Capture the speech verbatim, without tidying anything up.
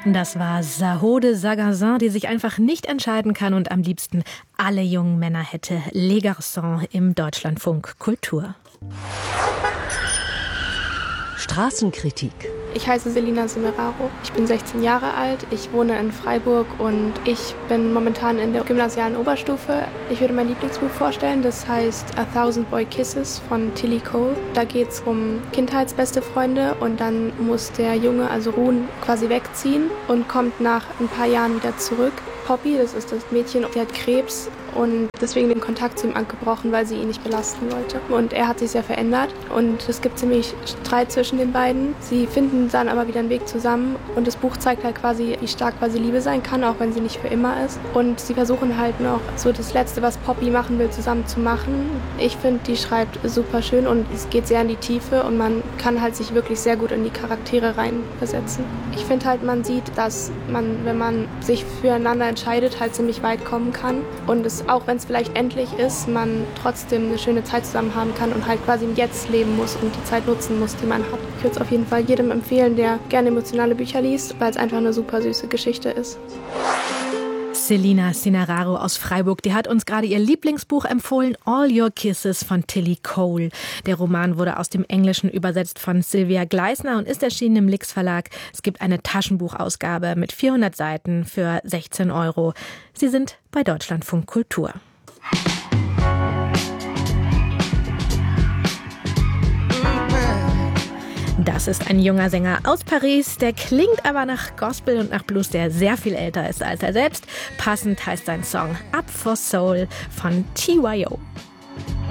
Das war Zahode Sagazin, die sich einfach nicht entscheiden kann und am liebsten alle jungen Männer hätte. Les Garçons im Deutschlandfunk Kultur. Straßenkritik. Ich heiße Selina Semeraro, ich bin sechzehn Jahre alt, ich wohne in Freiburg und ich bin momentan in der gymnasialen Oberstufe. Ich würde mein Lieblingsbuch vorstellen, das heißt A Thousand Boy Kisses von Tilly Cole. Da geht es um kindheitsbeste Freunde und dann muss der Junge, also Rune, quasi wegziehen und kommt nach ein paar Jahren wieder zurück. Poppy, das ist das Mädchen, die hat Krebs und deswegen den Kontakt zu ihm abgebrochen, weil sie ihn nicht belasten wollte. Und er hat sich sehr verändert und es gibt ziemlich Streit zwischen den beiden. Sie finden dann aber wieder einen Weg zusammen und das Buch zeigt halt quasi, wie stark quasi Liebe sein kann, auch wenn sie nicht für immer ist. Und sie versuchen halt noch so das Letzte, was Poppy machen will, zusammen zu machen. Ich finde, die schreibt super schön und es geht sehr in die Tiefe und man kann halt sich wirklich sehr gut in die Charaktere reinversetzen. Ich finde halt, man sieht, dass man, wenn man sich füreinander entscheidet, halt ziemlich weit kommen kann und es, auch wenn es vielleicht endlich ist, man trotzdem eine schöne Zeit zusammen haben kann und halt quasi im Jetzt leben muss und die Zeit nutzen muss, die man hat. Ich würde es auf jeden Fall jedem empfehlen, der gerne emotionale Bücher liest, weil es einfach eine super süße Geschichte ist. Selina Semeraro aus Freiburg, die hat uns gerade ihr Lieblingsbuch empfohlen, All Your Kisses von Tilly Cole. Der Roman wurde aus dem Englischen übersetzt von Sylvia Gleisner und ist erschienen im Lix Verlag. Es gibt eine Taschenbuchausgabe mit vierhundert Seiten für sechzehn Euro. Sie sind bei Deutschlandfunk Kultur. Das ist ein junger Sänger aus Paris, der klingt aber nach Gospel und nach Blues, der sehr viel älter ist als er selbst. Passend heißt sein Song Up for Soul von T Y O.